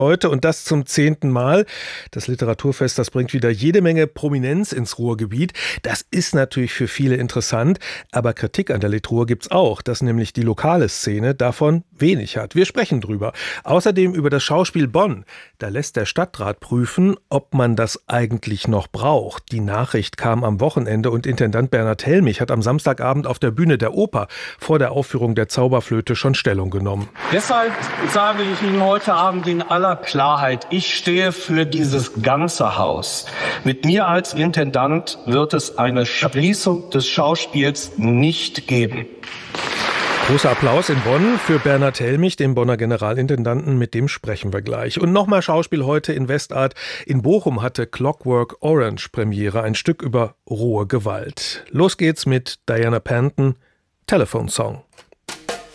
Heute und das zum 10. Mal. Das Literaturfest, das bringt wieder jede Menge Prominenz ins Ruhrgebiet. Das ist natürlich für viele interessant, aber Kritik an der Litruhr gibt's auch, dass nämlich die lokale Szene davon wenig hat. Wir sprechen drüber. Außerdem über das Schauspiel Bonn. Da lässt der Stadtrat prüfen, ob man das eigentlich noch braucht. Die Nachricht kam am Wochenende und Intendant Bernhard Helmich hat am Samstagabend auf der Bühne der Oper vor der Aufführung der Zauberflöte schon Stellung genommen. Deshalb sage ich Ihnen heute Abend in aller Klarheit, ich stehe für dieses ganze Haus. Mit mir als Intendant wird es eine Schließung des Schauspiels nicht geben. Großer Applaus in Bonn für Bernhard Helmich, den Bonner Generalintendanten, mit dem sprechen wir gleich. Und nochmal Schauspiel heute in Westart. In Bochum hatte Clockwork Orange Premiere, ein Stück über rohe Gewalt. Los geht's mit Diana Panton, Telephone Song.